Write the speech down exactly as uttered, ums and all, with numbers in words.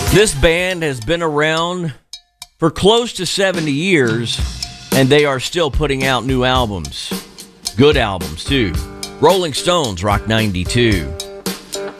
This band has been around for close to seventy years, and they are still putting out new albums. Good albums, too. Rolling Stones, Rock ninety-two.